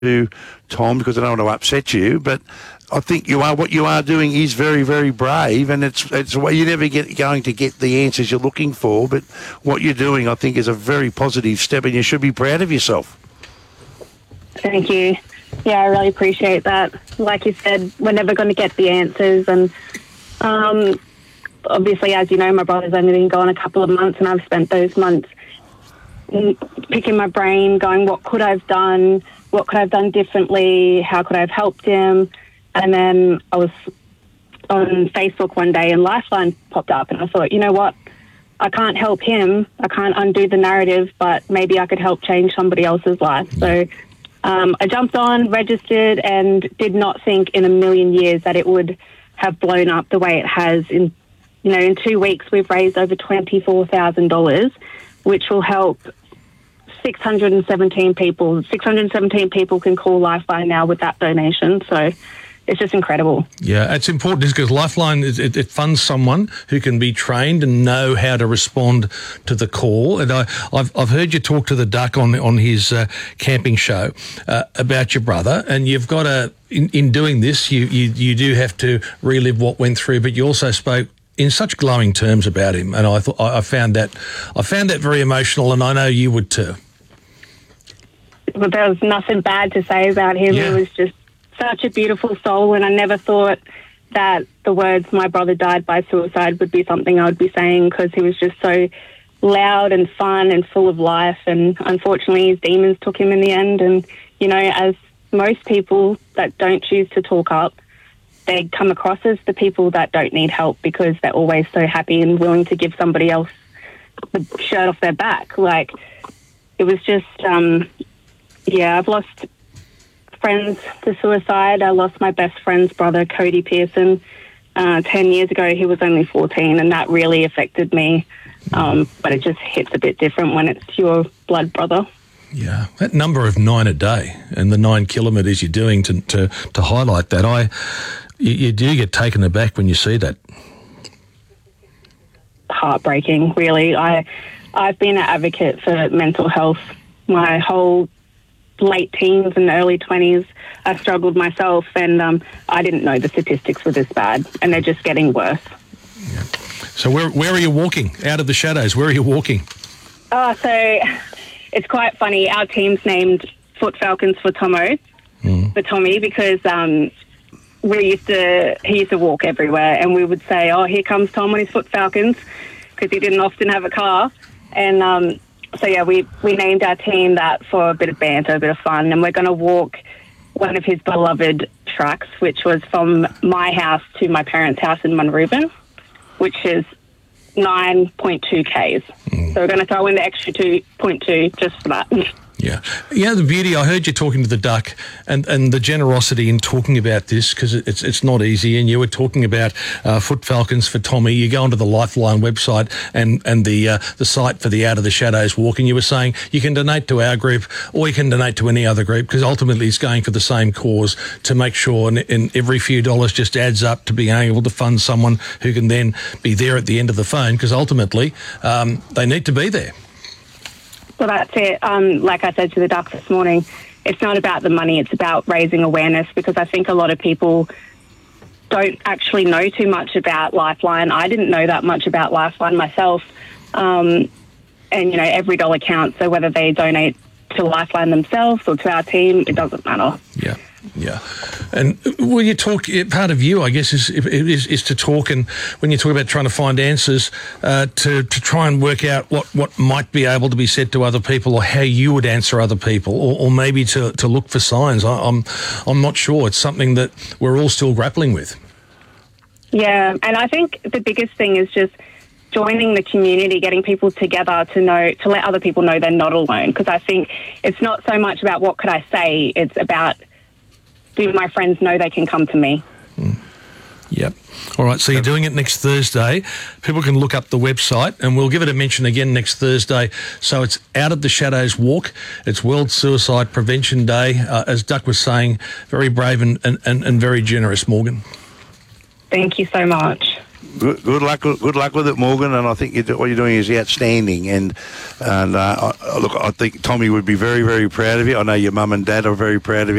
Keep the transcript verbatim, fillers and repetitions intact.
to Tom because I don't want to upset you, but I think you are what you are doing is very, very brave, and it's it's a way you're never get, going to get the answers you're looking for. But what you're doing, I think, is a very positive step, and you should be proud of yourself. Thank you. Yeah, I really appreciate that. Like you said, we're never going to get the answers, and um, obviously, as you know, my brother's only been gone a couple of months, and I've spent those months picking my brain, going, what could I have done? What could I have done differently? How could I have helped him? And then I was on Facebook one day and Lifeline popped up, and I thought, you know what? I can't help him. I can't undo the narrative, but maybe I could help change somebody else's life. So um, I jumped on, registered, and did not think in a million years that it would have blown up the way it has. In, you know, in two weeks, we've raised over twenty-four thousand dollars, which will help six hundred seventeen people. six hundred seventeen people can call Lifeline now with that donation. So it's just incredible. Yeah, it's important because Lifeline, it, it funds someone who can be trained and know how to respond to the call. And I, I've I've heard you talk to the Duck on on his uh, camping show uh, about your brother, and you've got to, in, in doing this, you, you you do have to relive what went through, but you also spoke in such glowing terms about him, and I thought I found that I found that very emotional, and I know you would too. But there was nothing bad to say about him. Yeah. He was just such a beautiful soul, and I never thought that the words "my brother died by suicide" would be something I would be saying, because he was just so loud and fun and full of life. And unfortunately, his demons took him in the end. And, you know, as most people that don't choose to talk up, they come across as the people that don't need help because they're always so happy and willing to give somebody else the shirt off their back. Like, it was just, um, yeah, I've lost friends to suicide. I lost my best friend's brother, Cody Pearson, uh, ten years ago. He was only fourteen, and that really affected me. Um, but it just hits a bit different when it's your blood brother. Yeah, that number of nine a day and the nine kilometres you're doing to, to, to highlight that, I you, you do get taken aback when you see that. Heartbreaking, really. I, I've been an advocate for mental health my whole late teens and early twenties. I struggled myself, and um, I didn't know the statistics were this bad, and they're just getting worse. Yeah. So where where are you walking? Out of the shadows, where are you walking? Oh, so it's quite funny. Our team's named Foot Falcons for Tomo, mm. for Tommy, because um, we used to, he used to walk everywhere, and we would say, oh, here comes Tom on his Foot Falcons, because he didn't often have a car. And um, so, yeah, we, we named our team that for a bit of banter, a bit of fun, and we're going to walk one of his beloved tracks, which was from my house to my parents' house in Munrooban, which is nine point two kays. Mm. So we're going to throw in the extra two point two just for that. Yeah. Yeah, the beauty, I heard you talking to the Duck and, and the generosity in talking about this, because it's it's not easy, and you were talking about uh, Foot Falcons for Tommy. You go onto the Lifeline website and, and the uh, the site for the Out of the Shadows walk, and you were saying you can donate to our group or you can donate to any other group, because ultimately it's going for the same cause, to make sure, and, and every few dollars just adds up to being able to fund someone who can then be there at the end of the phone, because ultimately um, they need to be there. Well, that's it. Um, like I said to the Ducks this morning, it's not about the money, it's about raising awareness, because I think a lot of people don't actually know too much about Lifeline. I didn't know that much about Lifeline myself. Um, and, you know, every dollar counts. So whether they donate to Lifeline themselves or to our team, it doesn't matter. Yeah. Yeah. And well, you talk, part of you, I guess, is, is is to talk, and when you talk about trying to find answers, uh, to, to try and work out what, what might be able to be said to other people, or how you would answer other people, or, or maybe to, to look for signs. I, I'm I'm not sure. It's something that we're all still grappling with. Yeah, and I think the biggest thing is just joining the community, getting people together to know, to let other people know they're not alone. Because I think it's not so much about what could I say, it's about, do my friends know they can come to me? Mm. Yep. All right, so you're doing it next Thursday. People can look up the website, and we'll give it a mention again next Thursday. So it's Out of the Shadows Walk. It's World Suicide Prevention Day. Uh, as Duck was saying, very brave and, and, and very generous, Morgan. Thank you so much. good, good luck. Good luck with it, Morgan. And I think you do, what you're doing is outstanding. And and uh, I, look, I think Tommy would be very, very proud of you. I know your mum and dad are very proud of you.